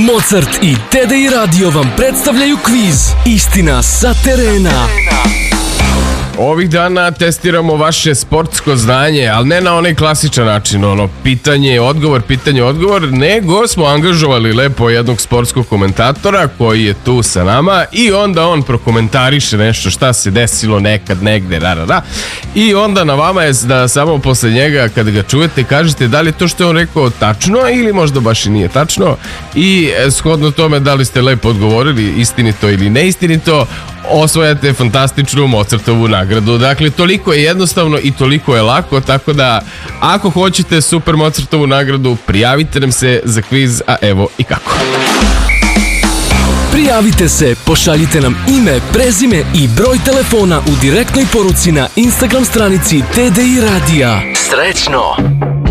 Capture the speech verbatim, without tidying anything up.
Mozart i T D I Radio vam predstavljaju kviz Istina sa terena. Ovih dana testiramo vaše sportsko znanje, ali ne na onaj klasičan način, ono pitanje, odgovor, pitanje, odgovor, nego smo angažovali lepo jednog sportskog komentatora koji je tu sa nama i onda on prokomentariše nešto šta se desilo nekad, negde, rarara, i onda na vama je da samo posle njega kada ga čujete kažete da li je to što je on rekao tačno ili možda baš i nije tačno i shodno tome da li ste lepo odgovorili istinito ili neistinito, osvajate fantastičnu Mozartovu nagradu. Dakle, toliko je jednostavno i toliko je lako, tako da ako hoćete super Mozartovu nagradu, prijavite nam se za kviz, a evo i kako. Prijavite se, pošaljite nam ime, prezime i broj telefona u direktnoj poruci na Instagram stranici T D I Radija. Srećno!